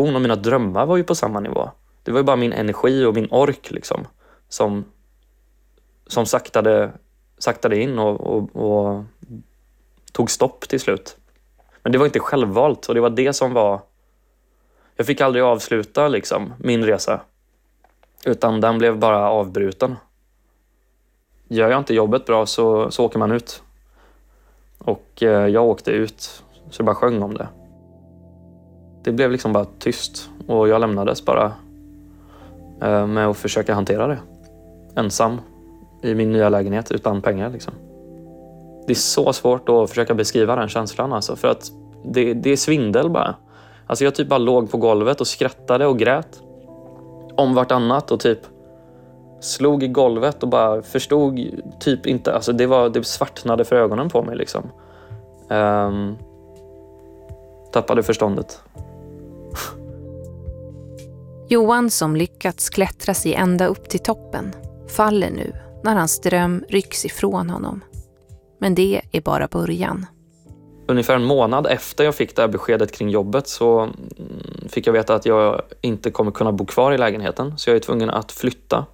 passion och mina drömmar var ju på samma nivå. Det var ju bara min energi och min ork liksom som saktade in och tog stopp till slut. Men det var inte självvalt och det var det som var... Jag fick aldrig avsluta liksom min resa. Utan den blev bara avbruten. Gör jag inte jobbet bra så åker man ut. Och jag åkte ut så jag bara sjöng om det. Det blev liksom bara tyst och jag lämnades bara med att försöka hantera det. Ensam i min nya lägenhet utan pengar liksom. Det är så svårt att försöka beskriva den känslan alltså, för att det är svindel bara. Alltså jag typ bara låg på golvet och skrattade och grät om vartannat och typ slog i golvet och bara förstod typ inte, alltså det svartnade för ögonen på mig liksom. Tappade förståndet. Johan som lyckats klättra sig ända upp till toppen faller nu när hans dröm rycks ifrån honom. Men det är bara början. Ungefär en månad efter jag fick det här beskedet kring jobbet så fick jag veta att jag inte kommer kunna bo kvar i lägenheten. Så jag är tvungen att flytta.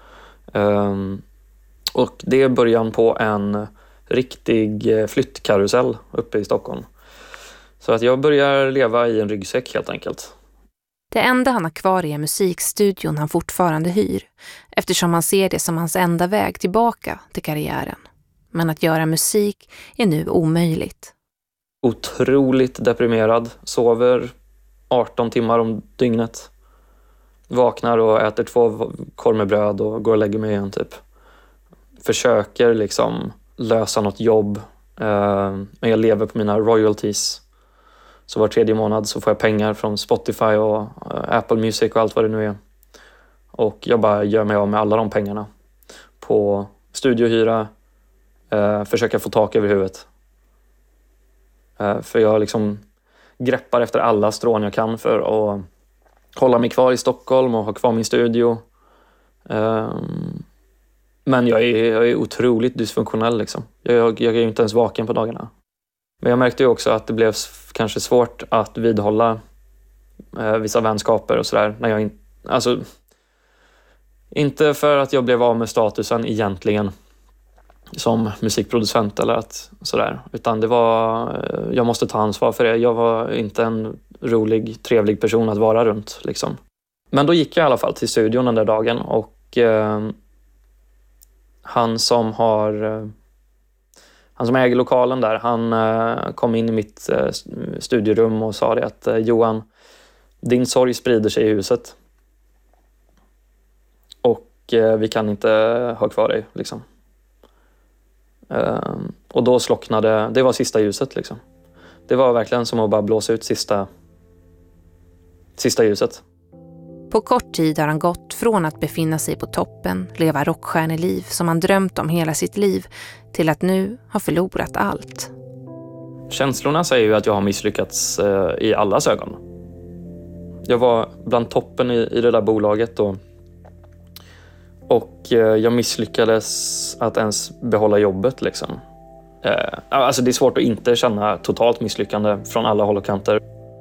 Och det är början på en riktig flyttkarusell uppe i Stockholm. Så att jag börjar leva i en ryggsäck helt enkelt. Det enda han har kvar är musikstudion han fortfarande hyr, eftersom han ser det som hans enda väg tillbaka till karriären. Men att göra musik är nu omöjligt. Otroligt deprimerad, sover 18 timmar om dygnet. Vaknar och äter 2 korv med bröd och går och lägger mig igen typ. Försöker liksom lösa något jobb, men jag lever på mina royalties. Så var 3:e månad så får jag pengar från Spotify och Apple Music och allt vad det nu är. Och jag bara gör mig av med alla de pengarna på studiohyra, försöka få tak över huvudet. För jag liksom greppar efter alla strån jag kan för att hålla mig kvar i Stockholm och ha kvar min studio. Men jag är otroligt dysfunktionell liksom. Jag är ju inte ens vaken på dagarna. Men jag märkte ju också att det blev kanske svårt att vidhålla vissa vänskaper och sådär. När jag inte för att jag blev av med statusen egentligen som musikproducent eller att sådär. Utan det var, jag måste ta ansvar för det. Jag var inte en rolig, trevlig person att vara runt liksom. Men då gick jag i alla fall till studion den där dagen och han som äger lokalen där, han kom in i mitt studierum och sa det att Johan, din sorg sprider sig i huset. Och vi kan inte ha kvar dig liksom. Och då slocknade, det var sista ljuset liksom. Det var verkligen som att bara blåsa ut sista ljuset. På kort tid har han gått från att befinna sig på toppen, leva rockstjärneliv som han drömt om hela sitt liv, till att nu ha förlorat allt. Känslorna säger ju att jag har misslyckats i allas ögon. Jag var bland toppen i det där bolaget då. Och jag misslyckades att ens behålla jobbet liksom. Alltså det är svårt att inte känna totalt misslyckande från alla håll och kanter.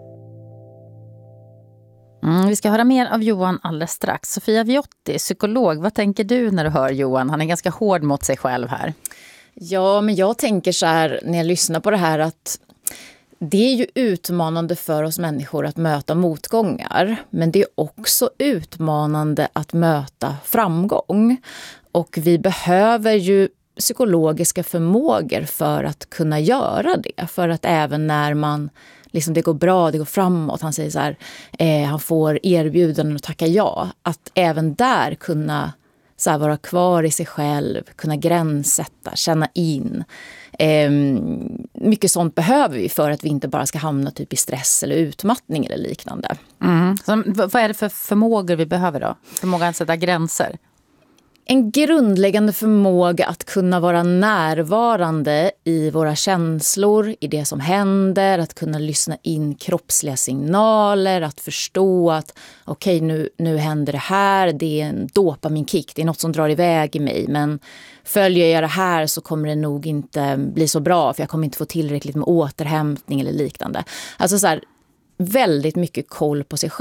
Vi ska höra mer av Johan alldeles strax. Sofia Viotti, psykolog, vad tänker du när du hör Johan? Han är ganska hård mot sig själv här. Ja, men jag tänker så här när jag lyssnar på det här att det är ju utmanande för oss människor att möta motgångar. Men det är också utmanande att möta framgång. Och vi behöver ju psykologiska förmågor för att kunna göra det. För att även när man liksom det går bra, det går framåt. Han säger så här, han får erbjudanden och tacka ja. Att även där kunna så här, vara kvar i sig själv, kunna gränssätta, känna in. Mycket sånt behöver vi för att vi inte bara ska hamna typ i stress eller utmattning eller liknande. Så, vad är det för förmågor vi behöver då? Förmågan att sätta gränser? En grundläggande förmåga att kunna vara närvarande i våra känslor, i det som händer, att kunna lyssna in kroppsliga signaler, att förstå att okej, nu händer det här, det är en dopaminkick, det är något som drar iväg i mig, men följer jag det här så kommer det nog inte bli så bra för jag kommer inte få tillräckligt med återhämtning eller liknande. Alltså så här, väldigt mycket koll på sig själv.